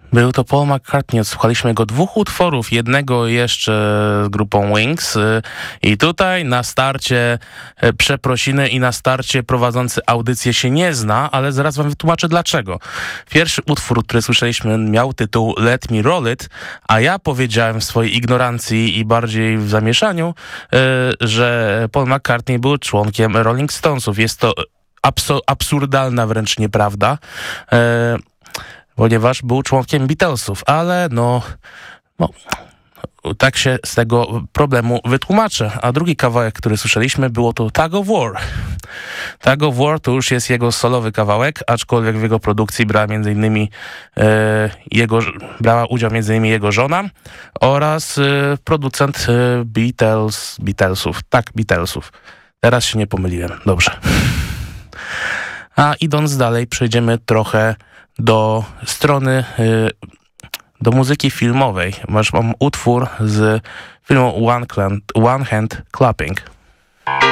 Był to Paul McCartney, odsłuchaliśmy jego 2 utworów, jednego jeszcze z grupą Wings i tutaj na starcie przeprosiny i na starcie prowadzący audycję się nie zna, ale zaraz wam wytłumaczę dlaczego. Pierwszy utwór, który słyszeliśmy, miał tytuł Let Me Roll It, a ja powiedziałem w swojej ignorancji i bardziej w zamieszaniu, że Paul McCartney był członkiem Rolling Stonesów. Jest to absurdalna wręcz nieprawda, ponieważ był członkiem Beatlesów, ale no tak się z tego problemu wytłumaczę. A drugi kawałek, który słyszeliśmy, było to Tug of War. Tug of War to już jest jego solowy kawałek, aczkolwiek w jego produkcji brała udział m.in. jego żona oraz producent Beatlesów. Tak, Beatlesów. Teraz się nie pomyliłem. Dobrze. A idąc dalej, przejdziemy trochę do strony, do muzyki filmowej. Mam utwór z filmu One Hand Clapping.